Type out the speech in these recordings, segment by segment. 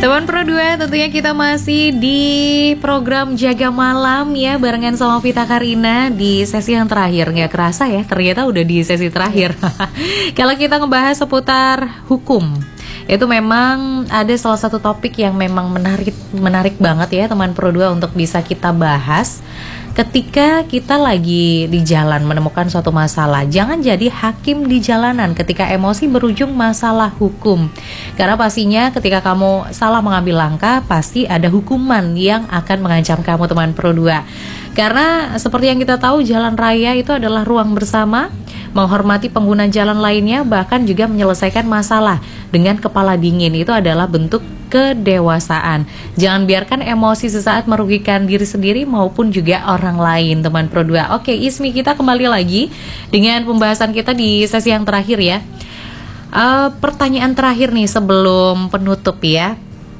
Teman Pro 2, tentunya kita masih di program Jaga Malam ya, barengan sama Vita Karina di sesi yang terakhir. Nggak kerasa ya, ternyata udah di sesi terakhir. Kalau kita ngebahas seputar hukum, itu memang ada salah satu topik yang memang menarik banget ya teman Pro 2 untuk bisa kita bahas. Ketika kita lagi di jalan menemukan suatu masalah, jangan jadi hakim di jalanan ketika emosi berujung masalah hukum. Karena pastinya ketika kamu salah mengambil langkah, pasti ada hukuman yang akan mengancam kamu teman Pro 2. Karena seperti yang kita tahu, jalan raya itu adalah ruang bersama, menghormati pengguna jalan lainnya, bahkan juga menyelesaikan masalah dengan kepala dingin. Itu adalah bentuk kedewasaan. Jangan biarkan emosi sesaat merugikan diri sendiri maupun juga orang lain teman Pro 2. Oke Ismi, kita kembali lagi dengan pembahasan kita di sesi yang terakhir ya. Pertanyaan terakhir nih sebelum penutup ya.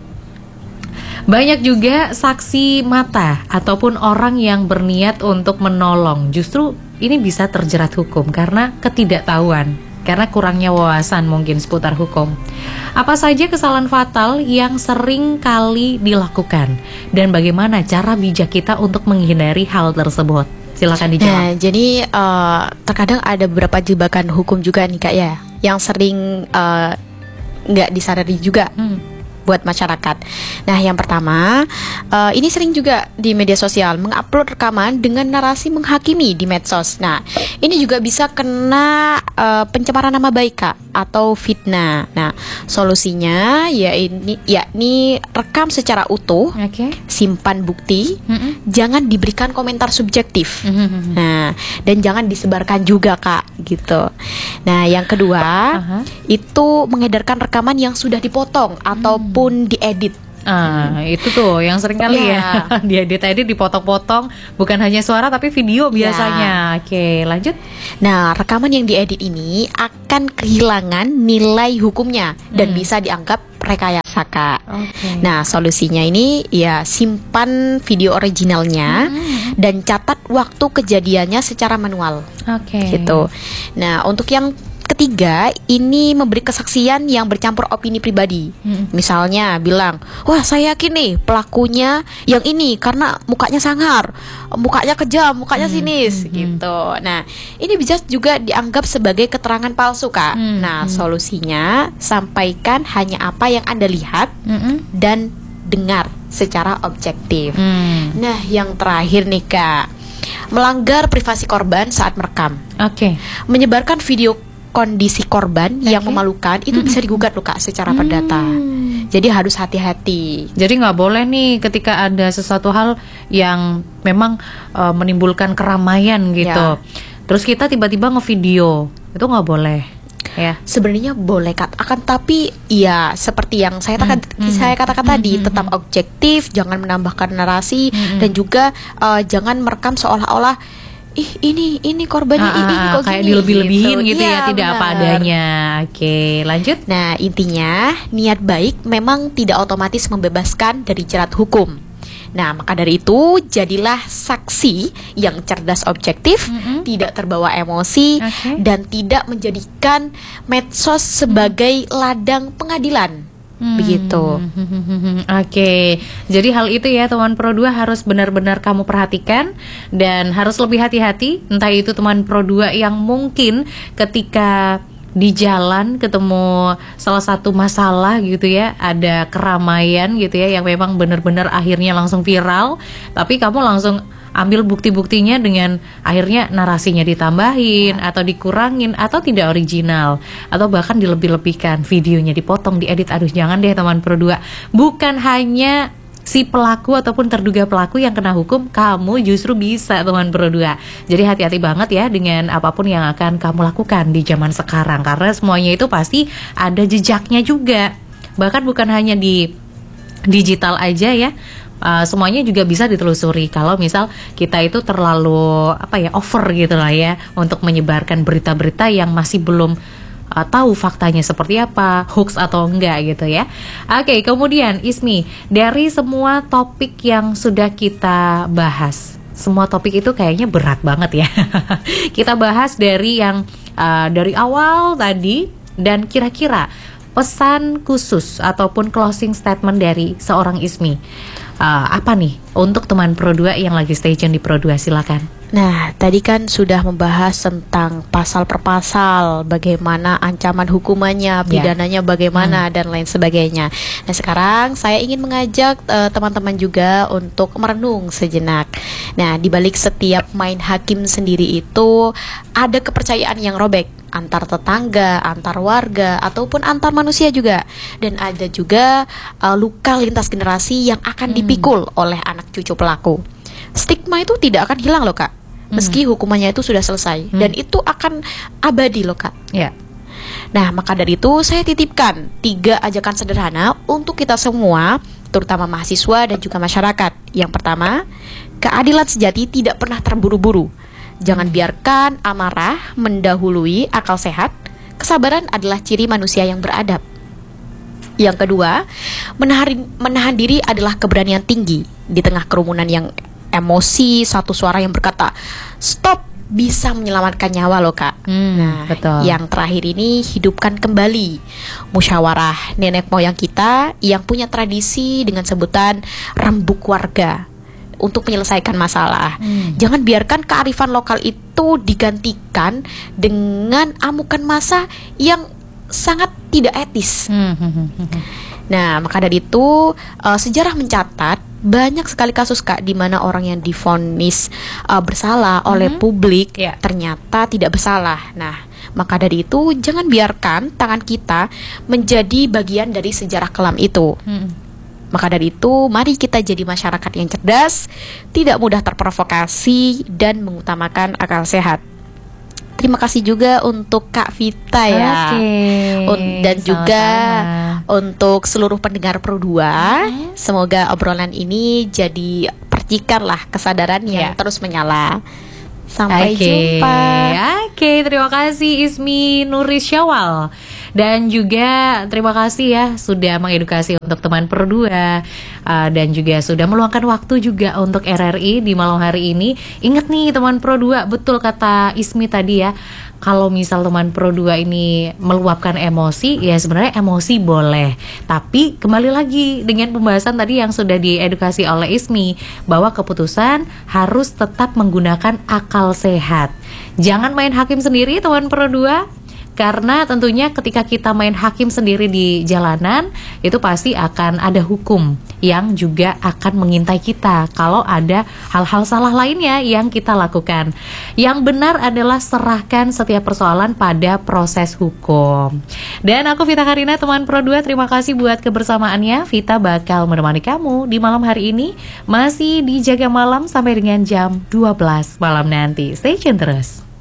Banyak juga saksi mata ataupun orang yang berniat untuk menolong, justru ini bisa terjerat hukum karena ketidaktahuan, karena kurangnya wawasan mungkin seputar hukum. Apa saja kesalahan fatal yang sering kali dilakukan dan bagaimana cara bijak kita untuk menghindari hal tersebut? Silakan dijawab. Nah, jadi terkadang ada beberapa jebakan hukum juga nih Kak ya, yang sering nggak disadari juga buat masyarakat. Nah, yang pertama, ini sering juga di media sosial mengupload rekaman dengan narasi menghakimi di medsos. Nah, ini juga bisa kena pencemaran nama baik Kak, atau fitnah. Nah, solusinya yakni rekam secara utuh, simpan bukti, jangan diberikan komentar subjektif. Nah, dan jangan disebarkan juga Kak, gitu. Nah, yang kedua, itu mengedarkan rekaman yang sudah dipotong ataupun diedit. Itu tuh yang sering kali ya diedit-edit, dipotong-potong, bukan hanya suara tapi video biasanya. Oke, lanjut. Nah, rekaman yang diedit ini akan kehilangan nilai hukumnya dan bisa dianggap rekayasa Kak. Nah, solusinya ini ya simpan video originalnya dan catat waktu kejadiannya secara manual. Gitu. Nah, untuk yang ketiga, ini memberi kesaksian yang bercampur opini pribadi. Misalnya bilang, wah saya yakin nih pelakunya yang ini karena mukanya sangar, mukanya kejam, mukanya sinis gitu. Nah, ini bisa juga dianggap sebagai keterangan palsu Kak. Nah, solusinya sampaikan hanya apa yang Anda lihat dan dengar secara objektif. Nah, yang terakhir nih Kak, melanggar privasi korban saat merekam. Menyebarkan video kondisi korban yang memalukan itu bisa digugat loh Kak secara perdata. Jadi harus hati-hati. Jadi nggak boleh nih ketika ada sesuatu hal yang memang menimbulkan keramaian gitu, terus kita tiba-tiba ngevideo, itu nggak boleh ya. Sebenarnya boleh Kak, akan tapi ya seperti yang saya katakan tadi, tetap objektif, jangan menambahkan narasi dan juga jangan merekam seolah-olah ini korbannya ini kok kayak gini, dilebih-lebihin gitu ya, tidak benar. apa adanya. Oke, lanjut. Nah, intinya niat baik memang tidak otomatis membebaskan dari jerat hukum. Nah, maka dari itu jadilah saksi yang cerdas objektif, tidak terbawa emosi, dan tidak menjadikan medsos sebagai ladang pengadilan. Begitu. Oke, jadi hal itu ya teman Pro 2 harus benar-benar kamu perhatikan dan harus lebih hati-hati. Entah itu teman Pro 2 yang mungkin ketika di jalan ketemu salah satu masalah gitu ya, ada keramaian gitu ya yang memang benar-benar akhirnya langsung viral, tapi kamu langsung ambil bukti-buktinya dengan akhirnya narasinya ditambahin atau dikurangin atau tidak original atau bahkan dilebih-lebihkan, videonya dipotong, diedit. Aduh, jangan deh teman Pro 2. Bukan hanya si pelaku ataupun terduga pelaku yang kena hukum, kamu justru bisa teman Pro 2. Jadi hati-hati banget ya dengan apapun yang akan kamu lakukan di zaman sekarang, karena semuanya itu pasti ada jejaknya juga. Bahkan bukan hanya di digital aja ya, semuanya juga bisa ditelusuri. Kalau misal kita itu terlalu over gitu lah ya untuk menyebarkan berita-berita yang masih belum tahu faktanya seperti apa, hoax atau enggak gitu ya. Oke, kemudian Ismi, dari semua topik yang sudah kita bahas, semua topik itu kayaknya berat banget ya. Kita bahas dari yang dari awal tadi, dan kira-kira pesan khusus ataupun closing statement dari seorang Ismi, apa nih untuk teman Pro 2 yang lagi stay tune di Pro 2? Silakan. Nah, tadi kan sudah membahas tentang pasal per pasal, bagaimana ancaman hukumannya, pidananya bagaimana, dan lain sebagainya. Nah, sekarang saya ingin mengajak teman-teman juga untuk merenung sejenak. Nah, di balik setiap main hakim sendiri itu ada kepercayaan yang robek antar tetangga, antar warga, ataupun antar manusia juga. Dan ada juga luka lintas generasi yang akan dipikul oleh anak cucu pelaku. Stigma itu tidak akan hilang loh, Kak, meski hukumannya itu sudah selesai, dan itu akan abadi loh, Kak. Nah, maka dari itu saya titipkan 3 ajakan sederhana untuk kita semua, terutama mahasiswa dan juga masyarakat. Yang pertama, keadilan sejati tidak pernah terburu-buru. Jangan biarkan amarah mendahului akal sehat. Kesabaran adalah ciri manusia yang beradab. Yang kedua, menahan diri adalah keberanian tinggi. Di tengah kerumunan yang emosi, satu suara yang berkata stop bisa menyelamatkan nyawa loh, Kak. Nah, betul. Yang terakhir ini, hidupkan kembali musyawarah nenek moyang kita yang punya tradisi dengan sebutan rembuk warga untuk menyelesaikan masalah. Jangan biarkan kearifan lokal itu digantikan dengan amukan massa yang sangat tidak etis. Nah, maka dari itu sejarah mencatat banyak sekali kasus, Kak, di mana orang yang divonis bersalah oleh publik ternyata tidak bersalah. Nah, maka dari itu jangan biarkan tangan kita menjadi bagian dari sejarah kelam itu. Maka dari itu mari kita jadi masyarakat yang cerdas, tidak mudah terprovokasi, dan mengutamakan akal sehat. Terima kasih juga untuk Kak Vita ya, dan juga untuk seluruh pendengar Pro 2. Semoga obrolan ini jadi percikan lah kesadaran yang terus menyala. Sampai jumpa. Terima kasih Ismi Nuris Syawal. Dan juga terima kasih ya sudah mengedukasi untuk teman Pro 2, dan juga sudah meluangkan waktu juga untuk RRI di malam hari ini. Ingat nih teman Pro 2, betul kata Ismi tadi ya, kalau misal teman Pro 2 ini meluapkan emosi, ya sebenarnya emosi boleh. Tapi kembali lagi dengan pembahasan tadi yang sudah diedukasi oleh Ismi, bahwa keputusan harus tetap menggunakan akal sehat. Jangan main hakim sendiri teman Pro 2. Karena tentunya ketika kita main hakim sendiri di jalanan, itu pasti akan ada hukum yang juga akan mengintai kita kalau ada hal-hal salah lainnya yang kita lakukan. Yang benar adalah serahkan setiap persoalan pada proses hukum. Dan aku Vita Karina, teman Pro 2, terima kasih buat kebersamaannya. Vita bakal menemani kamu di malam hari ini, masih di Jaga Malam sampai dengan jam 12 malam nanti. Stay tune terus.